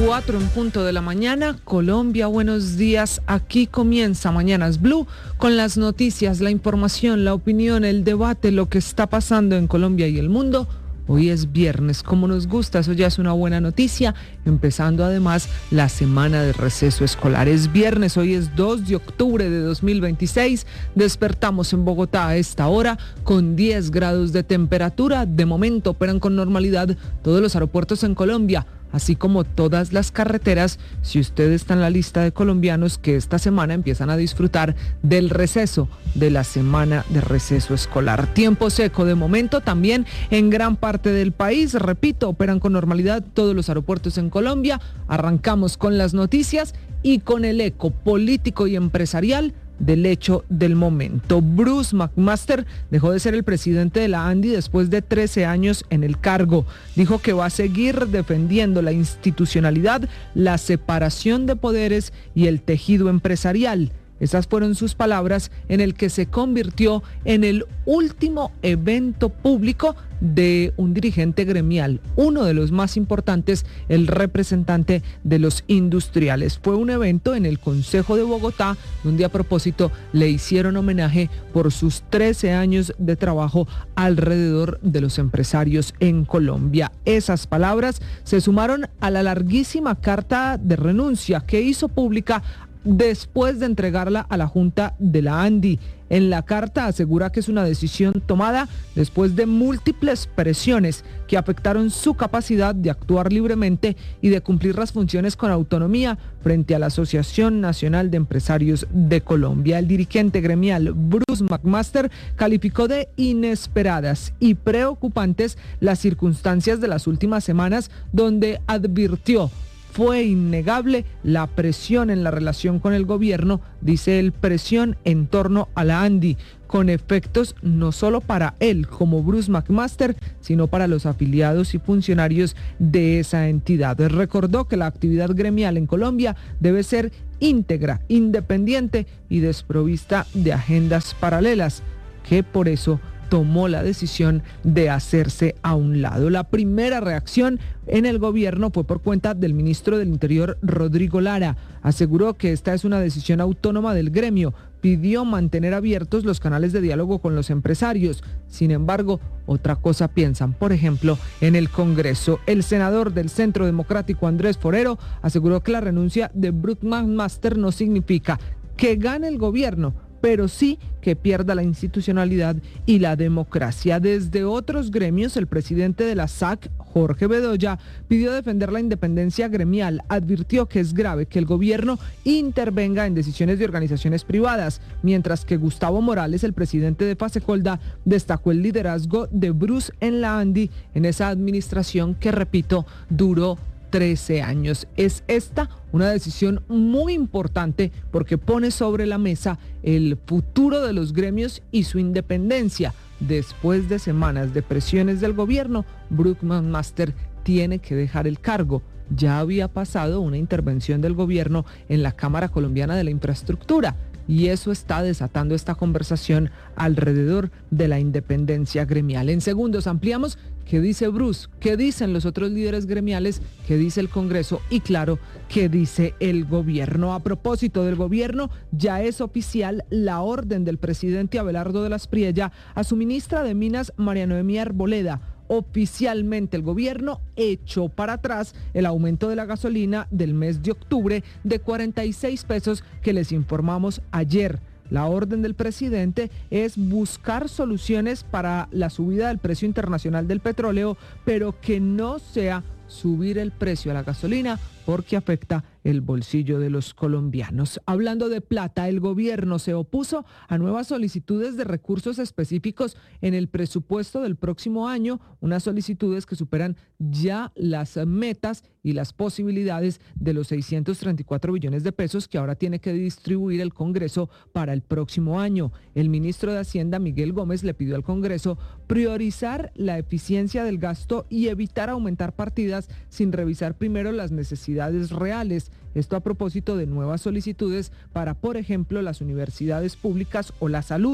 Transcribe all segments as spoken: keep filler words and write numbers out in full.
Cuatro en punto de la mañana. Colombia, buenos días. Aquí comienza Mañanas Blue con las noticias, la información, la opinión, el debate, lo que está pasando en Colombia y el mundo. Hoy es viernes, como nos gusta, eso ya es una buena noticia, empezando además la semana de receso escolar. Es viernes, hoy es dos de octubre de dos mil veintiséis, despertamos en Bogotá a esta hora con diez grados de temperatura. De momento operan con normalidad todos los aeropuertos en Colombia, así como todas las carreteras, si usted está en la lista de colombianos que esta semana empiezan a disfrutar del receso, de la semana de receso escolar. Tiempo seco de momento también en gran parte del país. Repito, operan con normalidad todos los aeropuertos en Colombia. Arrancamos con las noticias y con el eco político y empresarial del hecho del momento. Bruce McMaster dejó de ser el presidente de la ANDI después de trece años en el cargo. Dijo que va a seguir defendiendo la institucionalidad, la separación de poderes y el tejido empresarial. Esas fueron sus palabras en el que se convirtió en el último evento público de un dirigente gremial, uno de los más importantes, el representante de los industriales. Fue un evento en el Consejo de Bogotá, donde a propósito le hicieron homenaje por sus trece años de trabajo alrededor de los empresarios en Colombia. Esas palabras se sumaron a la larguísima carta de renuncia que hizo pública después de entregarla a la Junta de la ANDI. En la carta asegura que es una decisión tomada después de múltiples presiones que afectaron su capacidad de actuar libremente y de cumplir las funciones con autonomía frente a la Asociación Nacional de Empresarios de Colombia. El dirigente gremial Bruce McMaster calificó de inesperadas y preocupantes las circunstancias de las últimas semanas, donde advirtió: fue innegable la presión en la relación con el gobierno, dice él, presión en torno a la ANDI, con efectos no solo para él como Bruce McMaster, sino para los afiliados y funcionarios de esa entidad. Recordó que la actividad gremial en Colombia debe ser íntegra, independiente y desprovista de agendas paralelas, que por eso tomó la decisión de hacerse a un lado. La primera reacción en el gobierno fue por cuenta del ministro del Interior, Rodrigo Lara. Aseguró que esta es una decisión autónoma del gremio. Pidió mantener abiertos los canales de diálogo con los empresarios. Sin embargo, otra cosa piensan. Por ejemplo, en el Congreso, el senador del Centro Democrático, Andrés Forero, aseguró que la renuncia de Bruce McMaster no significa que gane el gobierno, pero sí que pierda la institucionalidad y la democracia. Desde otros gremios, el presidente de la S A C, Jorge Bedoya, pidió defender la independencia gremial. Advirtió que es grave que el gobierno intervenga en decisiones de organizaciones privadas, mientras que Gustavo Morales, el presidente de Fasecolda, destacó el liderazgo de Bruce en la ANDI en esa administración que, repito, duró trece años. Es esta una decisión muy importante porque pone sobre la mesa el futuro de los gremios y su independencia. Después de semanas de presiones del gobierno, Bruce McMaster tiene que dejar el cargo. Ya había pasado una intervención del gobierno en la Cámara Colombiana de la Infraestructura, y eso está desatando esta conversación alrededor de la independencia gremial. En segundos ampliamos qué dice Bruce, qué dicen los otros líderes gremiales, qué dice el Congreso y, claro, qué dice el gobierno. A propósito del gobierno, ya es oficial la orden del presidente Abelardo de las Priella a su ministra de Minas, María Noemí Arboleda. Oficialmente el gobierno echó para atrás el aumento de la gasolina del mes de octubre de cuarenta y seis pesos que les informamos ayer. La orden del presidente es buscar soluciones para la subida del precio internacional del petróleo, pero que no sea subir el precio a la gasolina porque afecta el bolsillo de los colombianos. Hablando de plata, el gobierno se opuso a nuevas solicitudes de recursos específicos en el presupuesto del próximo año, unas solicitudes que superan ya las metas y las posibilidades de los seiscientos treinta y cuatro billones de pesos que ahora tiene que distribuir el Congreso para el próximo año. El ministro de Hacienda, Miguel Gómez, le pidió al Congreso priorizar la eficiencia del gasto y evitar aumentar partidas sin revisar primero las necesidades reales. Esto a propósito de nuevas solicitudes para, por ejemplo, las universidades públicas o la salud.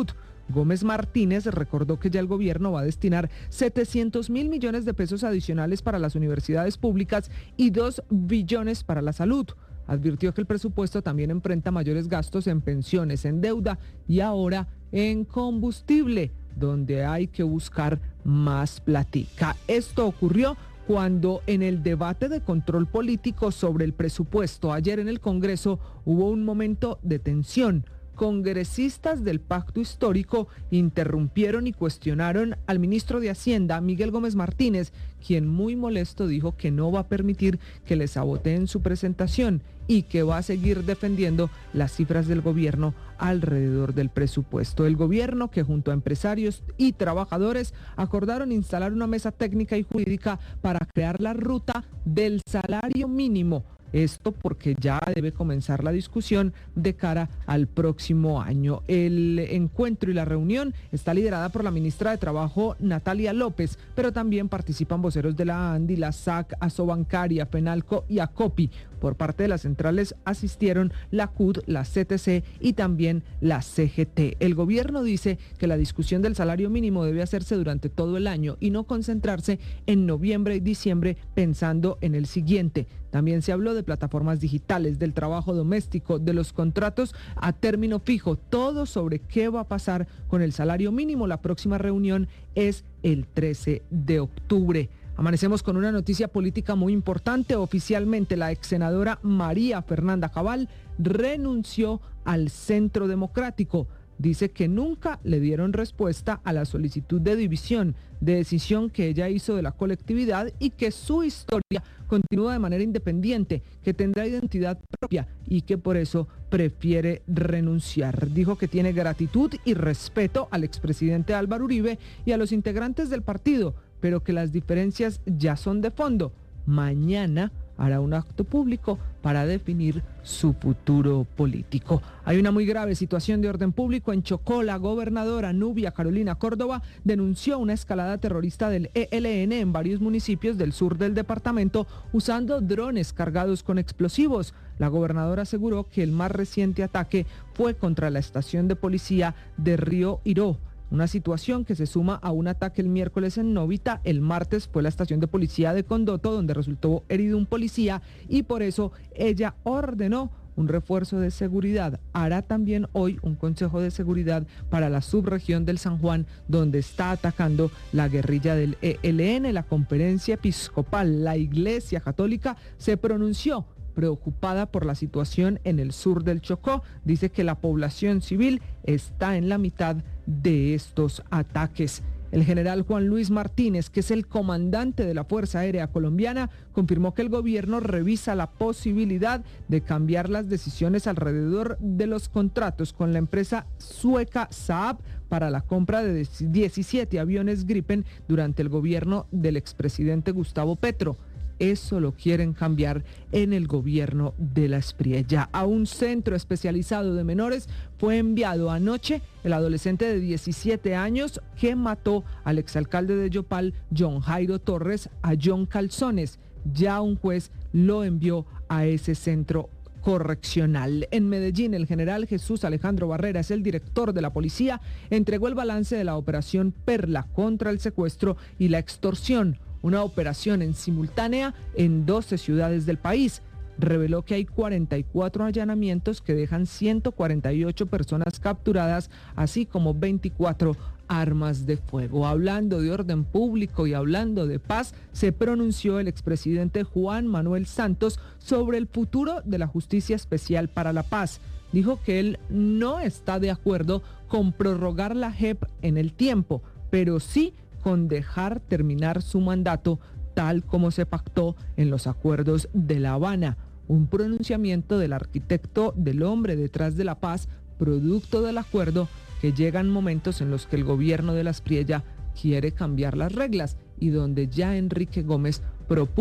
Gómez Martínez recordó que ya el gobierno va a destinar setecientos mil millones de pesos adicionales para las universidades públicas y dos billones para la salud. Advirtió que el presupuesto también enfrenta mayores gastos en pensiones, en deuda y ahora en combustible, donde hay que buscar más platica. Esto ocurrió cuando en el debate de control político sobre el presupuesto ayer en el Congreso hubo un momento de tensión. Congresistas del Pacto Histórico interrumpieron y cuestionaron al ministro de Hacienda, Miguel Gómez Martínez, quien muy molesto dijo que no va a permitir que le saboteen su presentación y que va a seguir defendiendo las cifras del gobierno alrededor del presupuesto. El gobierno, que junto a empresarios y trabajadores acordaron instalar una mesa técnica y jurídica para crear la ruta del salario mínimo. Esto porque ya debe comenzar la discusión de cara al próximo año. El encuentro y la reunión está liderada por la ministra de Trabajo, Natalia López, pero también participan voceros de la ANDI, la S A C, Asobancaria, FENALCO y ACOPI. Por parte de las centrales asistieron la C U D, la C T C y también la C G T. El gobierno dice que la discusión del salario mínimo debe hacerse durante todo el año y no concentrarse en noviembre y diciembre pensando en el siguiente. También se habló de plataformas digitales, del trabajo doméstico, de los contratos a término fijo, todo sobre qué va a pasar con el salario mínimo. La próxima reunión es el trece de octubre. Amanecemos con una noticia política muy importante. Oficialmente, la ex senadora María Fernanda Cabal renunció al Centro Democrático. Dice que nunca le dieron respuesta a la solicitud de división, de decisión que ella hizo de la colectividad y que su historia continúa de manera independiente, que tendrá identidad propia y que por eso prefiere renunciar. Dijo que tiene gratitud y respeto al expresidente Álvaro Uribe y a los integrantes del partido, pero que las diferencias ya son de fondo. Mañana hará un acto público para definir su futuro político. Hay una muy grave situación de orden público en Chocó. La gobernadora Nubia Carolina Córdoba denunció una escalada terrorista del E L N en varios municipios del sur del departamento usando drones cargados con explosivos. La gobernadora aseguró que el más reciente ataque fue contra la estación de policía de Río Iró. Una situación que se suma a un ataque el miércoles en Novita. El martes fue la estación de policía de Condoto, donde resultó herido un policía y por eso ella ordenó un refuerzo de seguridad. Hará también hoy un consejo de seguridad para la subregión del San Juan, donde está atacando la guerrilla del E L N. La conferencia episcopal, la Iglesia Católica, se pronunció preocupada por la situación en el sur del Chocó. Dice que la población civil está en la mitad de estos ataques. El general Juan Luis Martínez, que es el comandante de la Fuerza Aérea Colombiana, confirmó que el gobierno revisa la posibilidad de cambiar las decisiones alrededor de los contratos con la empresa sueca Saab para la compra de diecisiete aviones Gripen durante el gobierno del expresidente Gustavo Petro. Eso lo quieren cambiar en el gobierno de la Espriella. A un centro especializado de menores fue enviado anoche el adolescente de diecisiete años que mató al exalcalde de Yopal, John Jairo Torres, a John Calzones. Ya un juez lo envió a ese centro correccional. En Medellín, el general Jesús Alejandro Barreras, el director de la policía, entregó el balance de la operación Perla contra el secuestro y la extorsión. Una operación en simultánea en doce ciudades del país. Reveló que hay cuarenta y cuatro allanamientos que dejan ciento cuarenta y ocho personas capturadas, así como veinticuatro armas de fuego. Hablando de orden público y hablando de paz, se pronunció el expresidente Juan Manuel Santos sobre el futuro de la Justicia Especial para la Paz. Dijo que él no está de acuerdo con prorrogar la J E P en el tiempo, pero sí con dejar terminar su mandato tal como se pactó en los acuerdos de La Habana. Un pronunciamiento del arquitecto del hombre detrás de la paz, producto del acuerdo, que llegan momentos en los que el gobierno de la Espriella quiere cambiar las reglas y donde ya Enrique Gómez propuso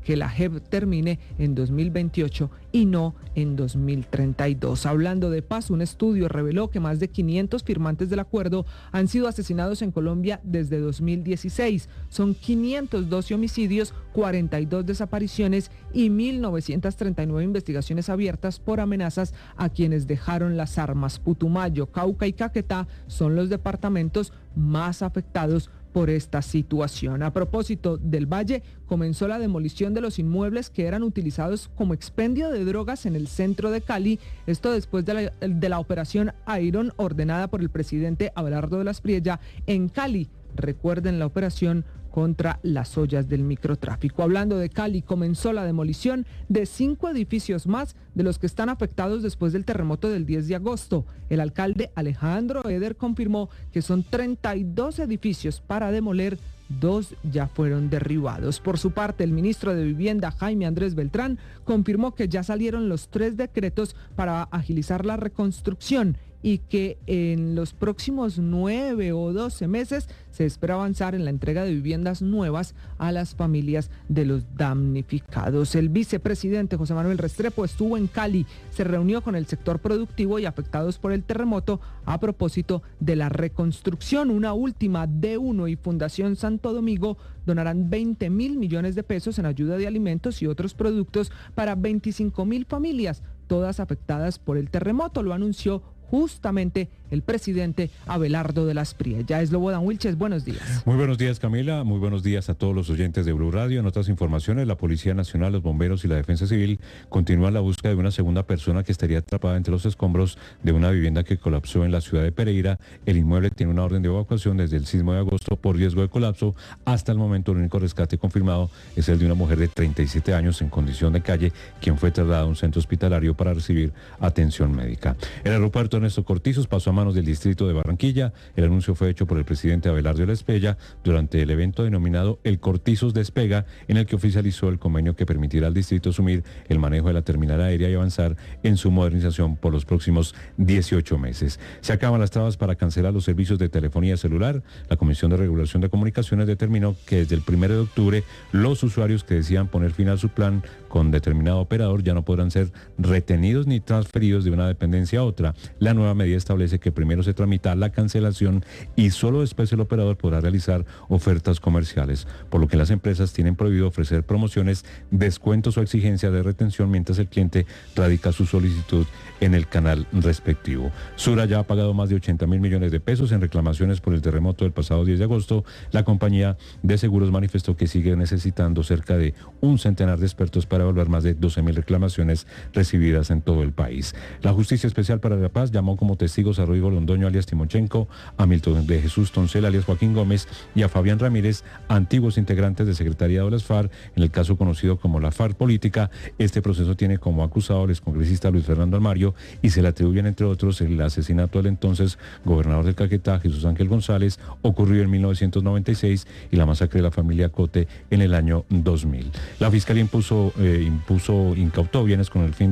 que la J E P termine en dos mil veintiocho y no en dos mil treinta y dos. Hablando de paz, un estudio reveló que más de quinientos firmantes del acuerdo han sido asesinados en Colombia desde dos mil dieciséis. Son quinientos doce homicidios, cuarenta y dos desapariciones y mil novecientas treinta y nueve investigaciones abiertas por amenazas a quienes dejaron las armas. Putumayo, Cauca y Caquetá son los departamentos más afectados por esta situación. A propósito del Valle, comenzó la demolición de los inmuebles que eran utilizados como expendio de drogas en el centro de Cali, esto después de la, de la operación Iron ordenada por el presidente Abelardo de la Espriella en Cali. Recuerden la operación contra las ollas del microtráfico. Hablando de Cali, comenzó la demolición de cinco edificios más de los que están afectados después del terremoto del diez de agosto. El alcalde Alejandro Eder confirmó que son treinta y dos edificios para demoler, dos ya fueron derribados. Por su parte, el ministro de Vivienda, Jaime Andrés Beltrán, confirmó que ya salieron los tres decretos para agilizar la reconstrucción y que en los próximos nueve o doce meses se espera avanzar en la entrega de viviendas nuevas a las familias de los damnificados. El vicepresidente José Manuel Restrepo estuvo en Cali, se reunió con el sector productivo y afectados por el terremoto a propósito de la reconstrucción. Una última, D uno y Fundación Santo Domingo donarán veinte mil millones de pesos en ayuda de alimentos y otros productos para veinticinco mil familias, todas afectadas por el terremoto, lo anunció justamente el presidente Abelardo de la Espriella. Eslobodan Wilches, buenos días. Muy buenos días, Camila. Muy buenos días a todos los oyentes de Blue Radio. En otras informaciones, la Policía Nacional, los bomberos y la Defensa Civil continúan la búsqueda de una segunda persona que estaría atrapada entre los escombros de una vivienda que colapsó en la ciudad de Pereira. El inmueble tiene una orden de evacuación desde el sismo de agosto por riesgo de colapso. Hasta el momento, el único rescate confirmado es el de una mujer de treinta y siete años en condición de calle, quien fue trasladada a un centro hospitalario para recibir atención médica. El aeropuerto Ernesto Cortizos pasó a manos del distrito de Barranquilla. El anuncio fue hecho por el presidente Abelardo de la Espriella durante el evento denominado El Cortizos Despega, en el que oficializó el convenio que permitirá al distrito asumir el manejo de la terminal aérea y avanzar en su modernización por los próximos dieciocho meses. Se acaban las trabas para cancelar los servicios de telefonía celular. La Comisión de Regulación de Comunicaciones determinó que desde el primero de octubre los usuarios que decidan poner fin a su plan con determinado operador ya no podrán ser retenidos ni transferidos de una dependencia a otra. La nueva medida establece que primero se tramita la cancelación y solo después el operador podrá realizar ofertas comerciales, por lo que las empresas tienen prohibido ofrecer promociones, descuentos o exigencias de retención mientras el cliente radica su solicitud en el canal respectivo. Sura ya ha pagado más de ochenta mil millones de pesos en reclamaciones por el terremoto del pasado diez de agosto. La compañía de seguros manifestó que sigue necesitando cerca de un centenar de expertos para evaluar más de doce mil reclamaciones recibidas en todo el país. La Justicia Especial para la Paz llamó como testigos a Rodrigo Londoño alias Timochenko, a Milton de Jesús Toncel alias Joaquín Gómez y a Fabián Ramírez, antiguos integrantes de secretariado de las FARC, en el caso conocido como la FARC Política. Este proceso tiene como acusado al excongresista Luis Fernando Almario y se le atribuyen, entre otros, el asesinato del entonces gobernador del Caquetá, Jesús Ángel González, ocurrido en mil novecientos noventa y seis, y la masacre de la familia Cote en el año dos mil. La Fiscalía impuso, eh, impuso, incautó bienes con el fin de